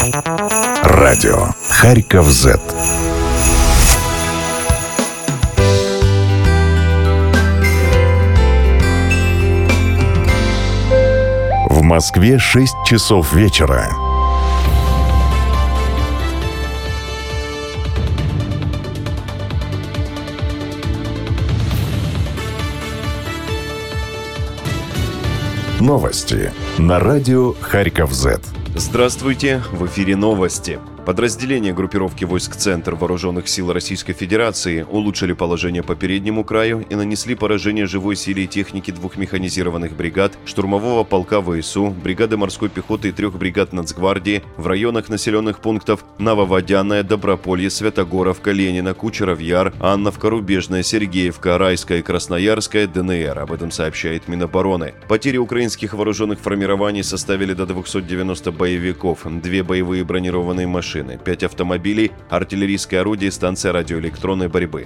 Радио Харьков Z. В Москве 6 часов вечера. Новости на радио Харьков Z. Здравствуйте, в эфире новости. Подразделения группировки войск «Центр» Вооруженных сил Российской Федерации улучшили положение по переднему краю и нанесли поражение живой силе и технике 2 механизированных бригад, штурмового полка ВСУ, бригады морской пехоты и 3 бригад Нацгвардии в районах населенных пунктов Нововодяное, Доброполье, Святогоровка, Ленина, Кучеров-Яр, Анновка, Рубежная, Сергеевка, Райская и Красноярская, ДНР. Об этом сообщает Минобороны. Потери украинских вооруженных формирований составили до 290 боевиков, 2 боевые бронированные машины, 5 автомобилей, артиллерийское орудие, станция радиоэлектронной борьбы.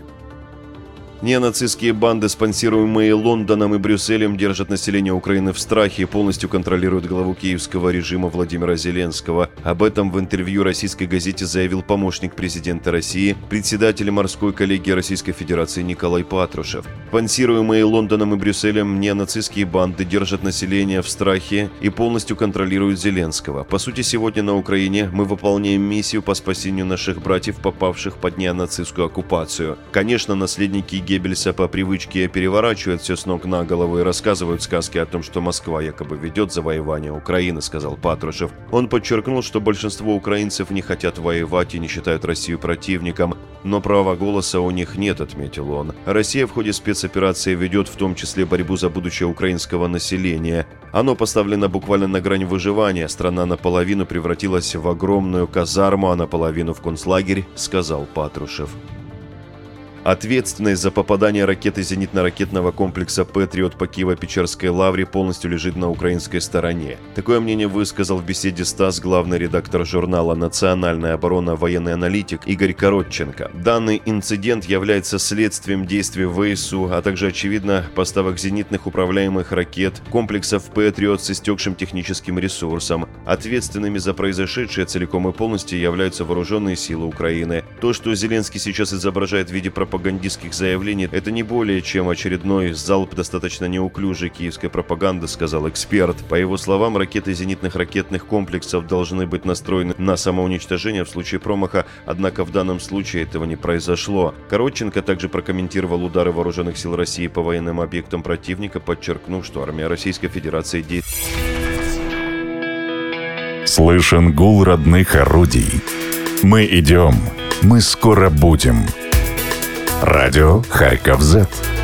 Неонацистские банды, спонсируемые Лондоном и Брюсселем, держат население Украины в страхе и полностью контролируют главу киевского режима Владимира Зеленского. Об этом в интервью российской газете заявил помощник президента России, председатель морской коллегии Российской Федерации Николай Патрушев. Спонсируемые Лондоном и Брюсселем неонацистские банды держат население в страхе и полностью контролируют Зеленского. По сути, сегодня на Украине мы выполняем миссию по спасению наших братьев, попавших под неонацистскую оккупацию. Конечно, наследники Геббельса по привычке переворачивают все с ног на голову и рассказывают сказки о том, что Москва якобы ведет завоевание Украины, сказал Патрушев. Он подчеркнул, что большинство украинцев не хотят воевать и не считают Россию противником, но права голоса у них нет, отметил он. Россия в ходе спецоперации ведет в том числе борьбу за будущее украинского населения. Оно поставлено буквально на грань выживания. Страна наполовину превратилась в огромную казарму, а наполовину в концлагерь, сказал Патрушев. Ответственность за попадание ракеты зенитно-ракетного комплекса «Патриот» по Киево-Печерской лавре полностью лежит на украинской стороне. Такое мнение высказал в беседе с ТАСС главный редактор журнала «Национальная оборона» военный аналитик Игорь Коротченко. Данный инцидент является следствием действий ВСУ, а также, очевидно, поставок зенитных управляемых ракет, комплексов «Патриот» с истекшим техническим ресурсом. Ответственными за произошедшее целиком и полностью являются вооруженные силы Украины. То, что Зеленский сейчас изображает в виде пропагандистских заявлений, это не более чем очередной залп достаточно неуклюжей киевской пропаганды, сказал эксперт. По его словам, ракеты зенитных ракетных комплексов должны быть настроены на самоуничтожение в случае промаха, однако в данном случае этого не произошло. Коротченко также прокомментировал удары вооруженных сил России по военным объектам противника, подчеркнув, что армия Российской Федерации действует. Слышен гул родных орудий. Мы идем, мы скоро будем. Радио Харьков Z.